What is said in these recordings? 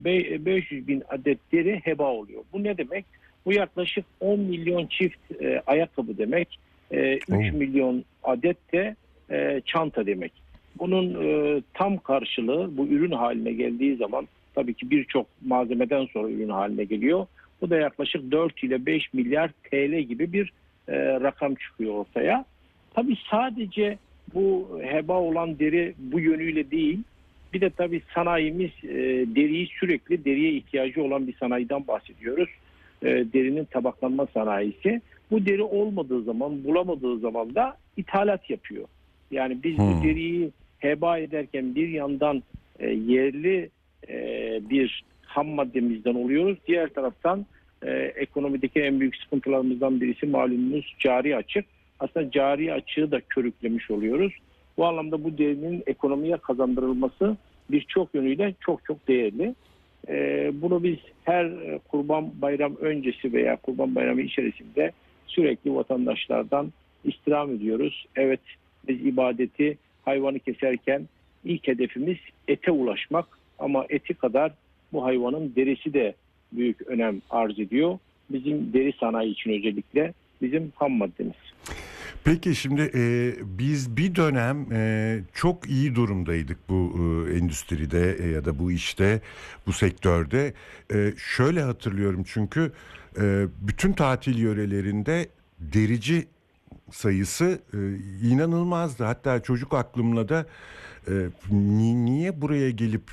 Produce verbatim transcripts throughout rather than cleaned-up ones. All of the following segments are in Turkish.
beş yüz bin adet deri heba oluyor. Bu ne demek? Bu yaklaşık on milyon çift e, ayakkabı demek. E, üç Oh. milyon adet de e, çanta demek. Bunun e, tam karşılığı bu ürün haline geldiği zaman, tabii ki birçok malzemeden sonra ürün haline geliyor. Bu da yaklaşık dört ile beş milyar T L gibi bir e, rakam çıkıyor ortaya. Tabii sadece bu heba olan deri bu yönüyle değil. Bir de tabii sanayimiz e, deriyi sürekli deriye ihtiyacı olan bir sanayiden bahsediyoruz. E, derinin tabaklanma sanayisi. Bu deri olmadığı zaman, bulamadığı zaman da ithalat yapıyor. Yani biz Hmm. bu deriyi heba ederken bir yandan e, yerli e, bir ham maddemizden oluyoruz. Diğer taraftan e, ekonomideki en büyük sıkıntılarımızdan birisi malumunuz cari açık. Aslında cari açığı da körüklemiş oluyoruz. Bu anlamda bu derinin ekonomiye kazandırılması birçok yönüyle çok çok değerli. Ee, bunu biz her Kurban Bayramı öncesi veya Kurban Bayramı içerisinde sürekli vatandaşlardan istirham ediyoruz. Evet, biz ibadeti, hayvanı keserken ilk hedefimiz ete ulaşmak, ama eti kadar bu hayvanın derisi de büyük önem arz ediyor. Bizim deri sanayi için özellikle bizim ham maddemiz. Peki şimdi e, biz bir dönem e, çok iyi durumdaydık bu e, endüstride e, ya da bu işte, bu sektörde. E, şöyle hatırlıyorum çünkü e, bütün tatil yörelerinde derici sayısı e, inanılmazdı. Hatta çocuk aklımla da e, ni- niye buraya gelip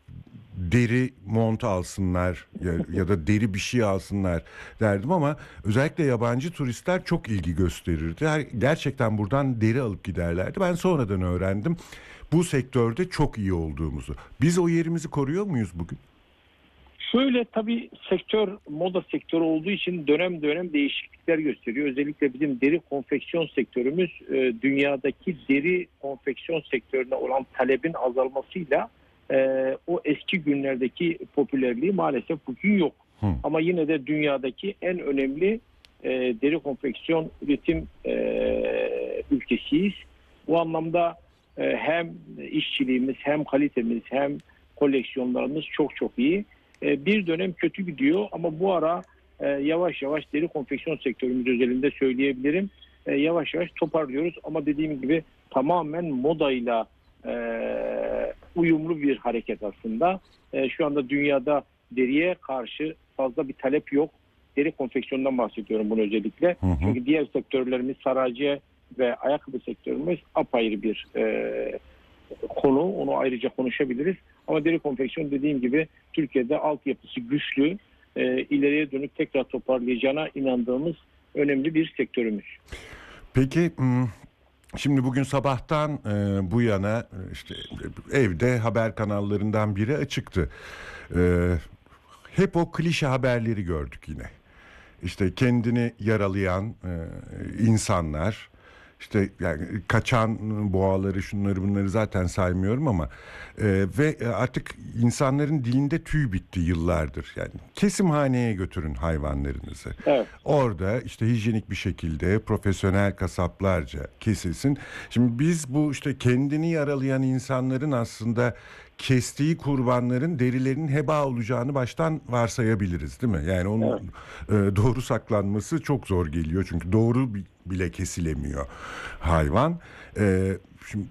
deri mont alsınlar ya, ya da deri bir şey alsınlar derdim, ama özellikle yabancı turistler çok ilgi gösterirdi. Her, gerçekten buradan deri alıp giderlerdi. Ben sonradan öğrendim bu sektörde çok iyi olduğumuzu. Biz o yerimizi koruyor muyuz bugün? Şöyle, tabii sektör moda sektörü olduğu için dönem dönem değişiklikler gösteriyor. Özellikle bizim deri konfeksiyon sektörümüz e, dünyadaki deri konfeksiyon sektörüne olan talebin azalmasıyla e, o eski günlerdeki popülerliği maalesef bugün yok. Hı. Ama yine de dünyadaki en önemli e, deri konfeksiyon üretim e, ülkesiyiz. Bu anlamda e, hem işçiliğimiz, hem kalitemiz, hem koleksiyonlarımız çok çok iyi. Bir dönem kötü gidiyor ama bu ara e, yavaş yavaş deri konfeksiyon sektörümüz özelinde söyleyebilirim. E, yavaş yavaş toparlıyoruz ama dediğim gibi tamamen modayla e, uyumlu bir hareket aslında. E, şu anda dünyada deriye karşı fazla bir talep yok. Deri konfeksiyondan bahsediyorum bunu özellikle. Hı hı. Çünkü diğer sektörlerimiz, saraciye ve ayakkabı sektörümüz apayrı bir e, konu. Onu ayrıca konuşabiliriz. Ama deri konfeksiyon dediğim gibi Türkiye'de altyapısı güçlü, e, ileriye dönük tekrar toparlayacağına inandığımız önemli bir sektörümüz. Peki şimdi bugün sabahtan e, bu yana işte evde haber kanallarından biri açıktı. E, hep o klişe haberleri gördük yine. İşte kendini yaralayan e, insanlar, işte yani kaçan boğaları, şunları bunları zaten saymıyorum ama e, ve artık insanların dilinde tüy bitti yıllardır. Yani kesimhaneye götürün hayvanlarınızı. Evet. Orada işte hijyenik bir şekilde profesyonel kasaplarca kesilsin. Şimdi biz bu işte kendini yaralayan insanların aslında kestiği kurbanların derilerinin heba olacağını baştan varsayabiliriz, değil mi? Yani onun Evet. e, doğru saklanması çok zor geliyor çünkü doğru bile kesilemiyor hayvan. E, şimdi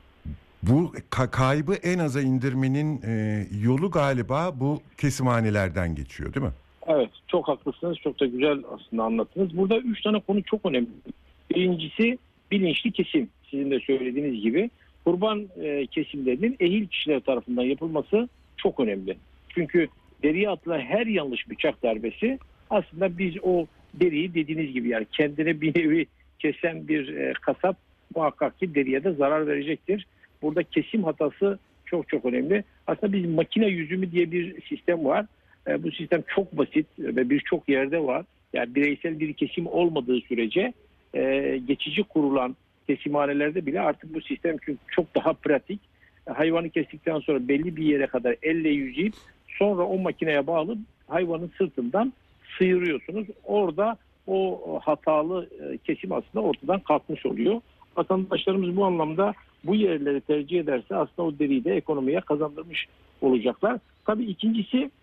bu ka- kaybı en aza indirmenin e, yolu galiba bu kesimhanelerden geçiyor, değil mi? Evet, çok haklısınız. Çok da güzel aslında anlattınız. Burada üç tane konu çok önemli. Birincisi bilinçli kesim. Sizin de söylediğiniz gibi kurban e, kesimlerinin ehil kişiler tarafından yapılması çok önemli. Çünkü deriye atılan her yanlış bıçak darbesi aslında biz o deriyi dediğiniz gibi yani kendine bir nevi kesen bir e, kasap muhakkak ki deriye de zarar verecektir. Burada kesim hatası çok çok önemli. Aslında biz makine yüzümü diye bir sistem var. E, bu sistem çok basit ve birçok yerde var. Yani bireysel bir kesim olmadığı sürece e, geçici kurulan kesimhanelerde bile artık bu sistem çünkü çok daha pratik. E, hayvanı kestikten sonra belli bir yere kadar elle yüzeyip sonra o makineye bağlı hayvanın sırtından sıyırıyorsunuz. Orada o hatalı e, kesim aslında ortadan kalkmış oluyor. Vatandaşlarımız bu anlamda bu yerleri tercih ederse aslında o deriyi de ekonomiye kazandırmış olacaklar. Tabii ikincisi